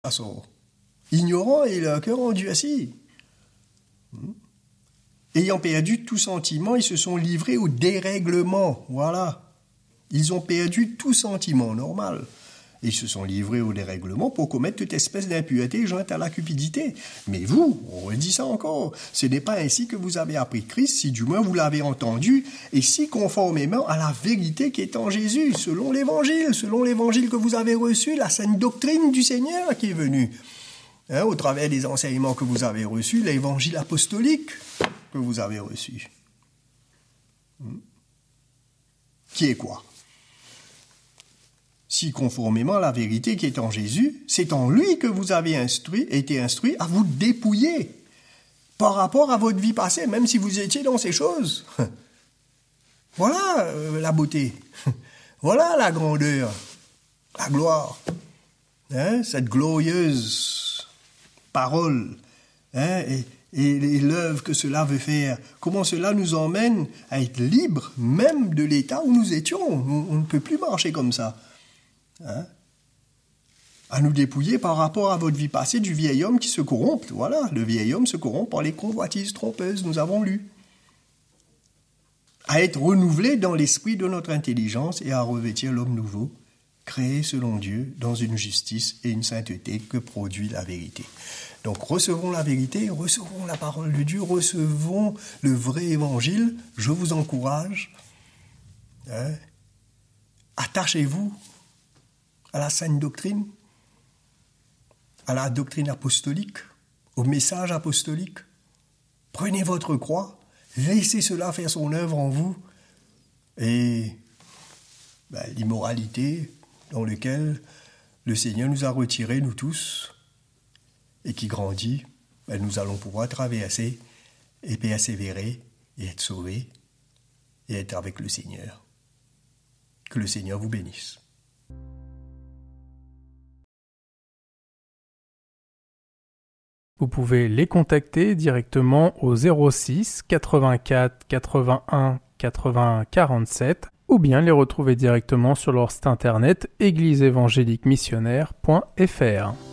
façon. Ignorants et leur cœur endurci. Ayant perdu tout sentiment, ils se sont livrés au dérèglement. Voilà. Ils ont perdu tout sentiment normal. Ils se sont livrés au dérèglement pour commettre toute espèce d'impureté jointe à la cupidité. Mais vous, on redit ça encore, ce n'est pas ainsi que vous avez appris Christ, si du moins vous l'avez entendu, et si conformément à la vérité qui est en Jésus, selon l'évangile que vous avez reçu, la sainte doctrine du Seigneur qui est venue. Au travers des enseignements que vous avez reçus, l'évangile apostolique que vous avez reçu. Qui est quoi? Si conformément à la vérité qui est en Jésus, c'est en lui que vous avez été instruit à vous dépouiller par rapport à votre vie passée, même si vous étiez dans ces choses. Voilà la beauté. Voilà la grandeur, la gloire. Cette glorieuse parole et l'œuvre que cela veut faire. Comment cela nous emmène à être libres même de l'état où nous étions. On ne peut plus marcher comme ça. À nous dépouiller par rapport à votre vie passée du vieil homme qui se corrompt. Voilà, le vieil homme se corrompt par les convoitises trompeuses, nous avons lu. À être renouvelé dans l'esprit de notre intelligence et à revêtir l'homme nouveau, créé selon Dieu dans une justice et une sainteté que produit la vérité. Donc recevons la vérité, recevons la parole de Dieu, recevons le vrai évangile. Je vous encourage. Attachez-vous à la sainte doctrine, à la doctrine apostolique, au message apostolique. Prenez votre croix, laissez cela faire son œuvre en vous. Et l'immoralité dans laquelle le Seigneur nous a retirés, nous tous, et qui grandit, nous allons pouvoir traverser et persévérer et être sauvés et être avec le Seigneur. Que le Seigneur vous bénisse. Vous pouvez les contacter directement au 06 84 81 80 47 ou bien les retrouver directement sur leur site internet égliseévangéliquemissionnaire.fr.